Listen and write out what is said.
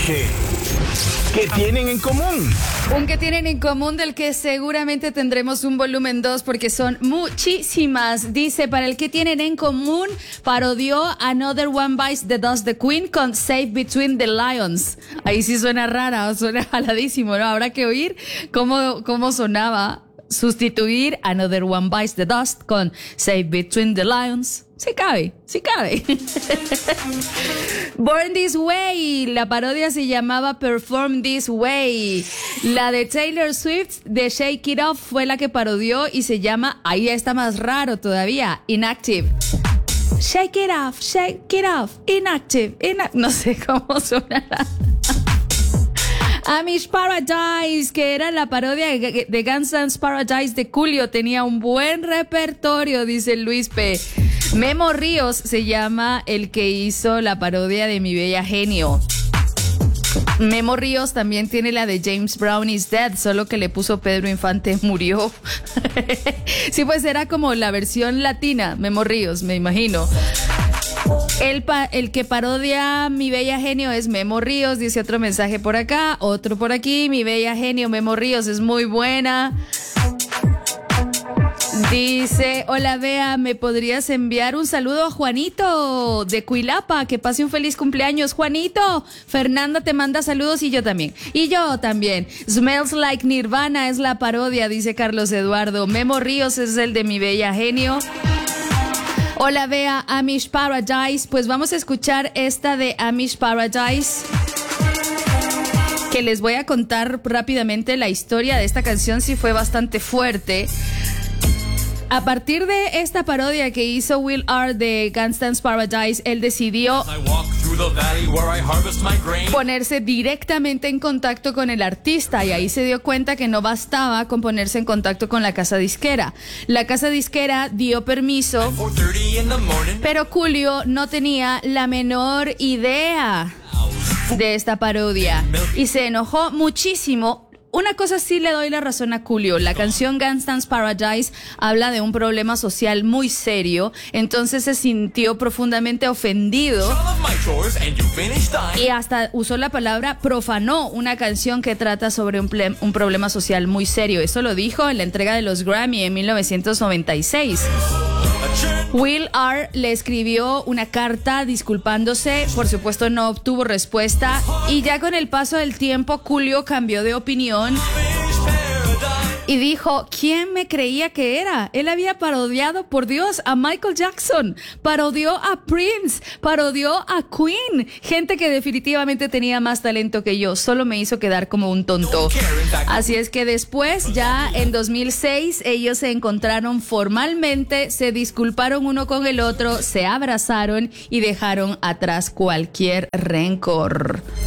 ¿Qué tienen en común? Un que tienen en común del que seguramente tendremos un volumen 2 porque son muchísimas. Dice, para el que tienen en común, parodió Another One Bites the Dust the Queen con Safe Between the Lions. Ahí sí suena rara, suena jaladísimo, ¿no? Habrá que oír cómo sonaba sustituir Another One Bites the Dust con Safe Between the Lions. Sí cabe. Born This Way, la parodia se llamaba Perform This Way. La de Taylor Swift de Shake It Off fue la que parodió y se llama, ahí está más raro todavía, Inactive. Shake it off, inactive. No sé cómo sonará. Amish Paradise, que era la parodia de Guns N' Paradise de Coolio, tenía un buen repertorio, dice Luis P. Memo Ríos se llama el que hizo la parodia de Mi Bella Genio. Memo Ríos también tiene la de James Brown is Dead, solo que le puso Pedro Infante murió. Sí, pues era como la versión latina, Memo Ríos, me imagino. El que parodia Mi Bella Genio es Memo Ríos, dice otro mensaje por acá, otro por aquí. Mi Bella Genio, Memo Ríos, es muy buena. Dice, hola Bea, ¿me podrías enviar un saludo a Juanito de Cuilapa? Que pase un feliz cumpleaños, Juanito. Fernanda te manda saludos y yo también. Smells Like Nirvana es la parodia, dice Carlos Eduardo. Memo Ríos es el de Mi Bella Genio. Hola Bea, Amish Paradise. Pues vamos a escuchar esta de Amish Paradise, que les voy a contar rápidamente la historia de esta canción, si fue bastante fuerte. A partir de esta parodia que hizo Will R de Gangsta's Paradise, él decidió ponerse directamente en contacto con el artista y ahí se dio cuenta que no bastaba con ponerse en contacto con la casa disquera. La casa disquera dio permiso, pero Coolio no tenía la menor idea de esta parodia y se enojó muchísimo. Una cosa sí le doy la razón a Coolio. La canción Gangsta's Paradise habla de un problema social muy serio, entonces se sintió profundamente ofendido y hasta usó la palabra profanó una canción que trata sobre un problema social muy serio. Eso lo dijo en la entrega de los Grammy en 1996. Will R. le escribió una carta disculpándose, por supuesto no obtuvo respuesta y ya con el paso del tiempo Coolio cambió de opinión y dijo, ¿quién me creía que era? Él había parodiado, por Dios, a Michael Jackson, parodió a Prince, parodió a Queen, gente que definitivamente tenía más talento que yo, solo me hizo quedar como un tonto. Así es que después, ya en 2006, ellos se encontraron formalmente, se disculparon uno con el otro, se abrazaron y dejaron atrás cualquier rencor.